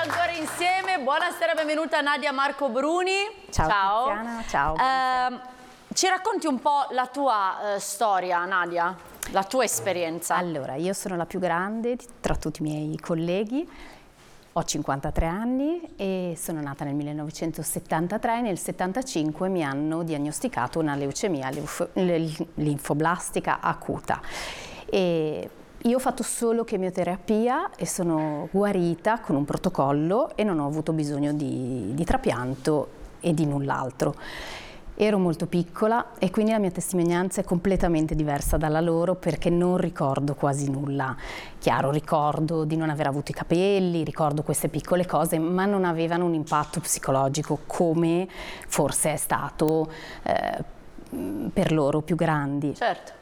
ancora insieme. Buonasera, benvenuta Nadia Marco Bruni. Ciao. Tiziana, ciao. Ci racconti un po' la tua storia, Nadia, la tua esperienza? Allora, io sono la più grande tra tutti i miei colleghi, ho 53 anni e sono nata nel 1973. Nel 75 mi hanno diagnosticato una leucemia linfoblastica acuta. E io ho fatto solo chemioterapia e sono guarita con un protocollo e non ho avuto bisogno di trapianto e di null'altro. Ero molto piccola e quindi la mia testimonianza è completamente diversa dalla loro, perché non ricordo quasi nulla. Chiaro, ricordo di non aver avuto i capelli, ricordo queste piccole cose, ma non avevano un impatto psicologico come forse è stato per loro più grandi. Certo.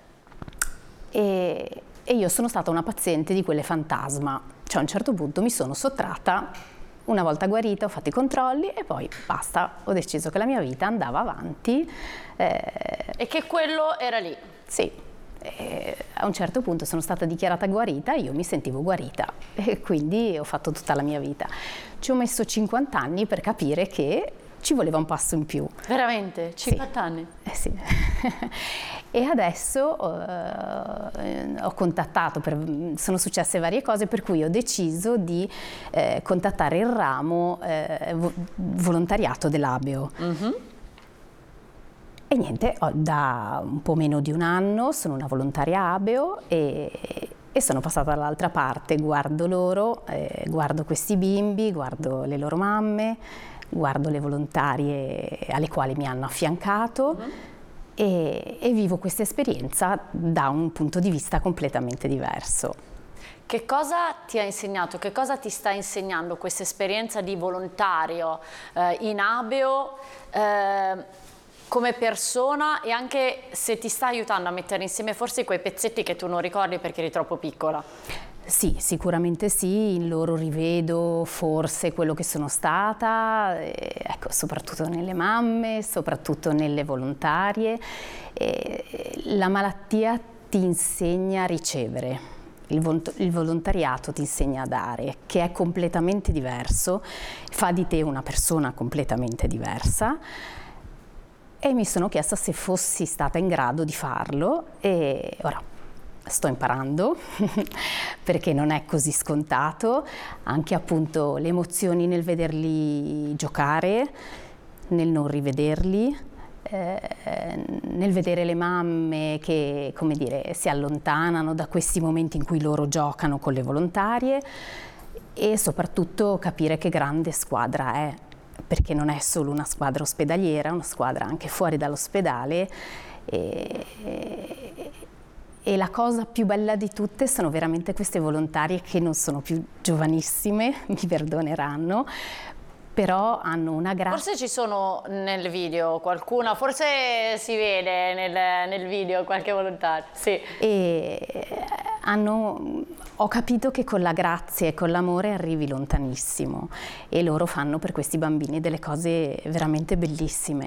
E io sono stata una paziente di quelle fantasma, cioè a un certo punto mi sono sottratta, una volta guarita ho fatto i controlli e poi basta, ho deciso che la mia vita andava avanti. E che quello era lì? Sì, a un certo punto sono stata dichiarata guarita e io mi sentivo guarita e quindi ho fatto tutta la mia vita. Ci ho messo 50 anni per capire che ci voleva un passo in più. Veramente? 50 sì. anni? Sì. E adesso ho contattato, sono successe varie cose per cui ho deciso di contattare il ramo volontariato dell'Abeo. E niente, da un po' meno di un anno sono una volontaria Abeo e sono passata dall'altra parte, guardo loro, guardo questi bimbi, guardo le loro mamme, guardo le volontarie alle quali mi hanno affiancato. E vivo questa esperienza da un punto di vista completamente diverso. Che cosa ti ha insegnato, che cosa ti sta insegnando questa esperienza di volontario in Abeo come persona, e anche se ti sta aiutando a mettere insieme forse quei pezzetti che tu non ricordi perché eri troppo piccola? Sì, sicuramente sì, in loro rivedo forse quello che sono stata, ecco, soprattutto nelle mamme, soprattutto nelle volontarie. La malattia ti insegna a ricevere, il volontariato ti insegna a dare, che è completamente diverso, fa di te una persona completamente diversa. E mi sono chiesta se fossi stata in grado di farlo e ora sto imparando perché non è così scontato, anche appunto le emozioni nel vederli giocare, nel non rivederli, nel vedere le mamme che, come dire, si allontanano da questi momenti in cui loro giocano con le volontarie, e soprattutto capire che grande squadra è, perché non è solo una squadra ospedaliera, è una squadra anche fuori dall'ospedale. E la cosa più bella di tutte sono veramente queste volontarie che non sono più giovanissime, mi perdoneranno, però hanno una grazia. Forse ci sono nel video qualcuna, forse si vede nel video qualche volontario, sì. E ho capito che con la grazia e con l'amore arrivi lontanissimo, e loro fanno per questi bambini delle cose veramente bellissime.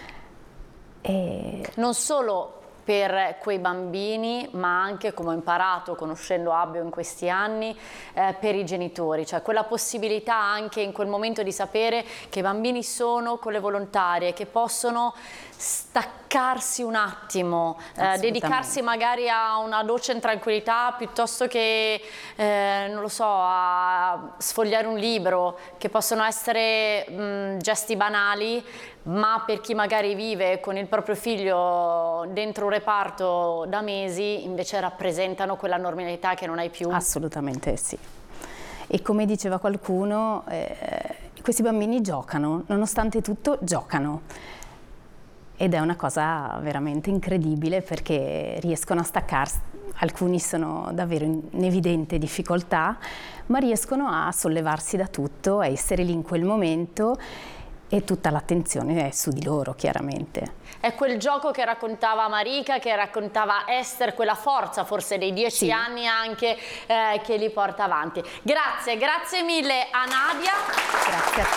Non solo per quei bambini, ma anche, come ho imparato conoscendo Abeo in questi anni, per i genitori, cioè quella possibilità anche in quel momento di sapere che i bambini sono con le volontarie, che possono staccarsi un attimo, dedicarsi magari a una doccia in tranquillità piuttosto che, non lo so, a sfogliare un libro, che possono essere gesti banali, ma per chi magari vive con il proprio figlio dentro un reparto da mesi, invece rappresentano quella normalità che non hai più. Assolutamente sì. E come diceva qualcuno, questi bambini giocano, nonostante tutto giocano. Ed è una cosa veramente incredibile, perché riescono a staccarsi. Alcuni sono davvero in evidente difficoltà, ma riescono a sollevarsi da tutto, a essere lì in quel momento, e tutta l'attenzione è su di loro, chiaramente. È quel gioco che raccontava Marika, che raccontava Esther, quella forza forse dei 10 anni anche che li porta avanti. Grazie, grazie mille a Nadia. Grazie a te.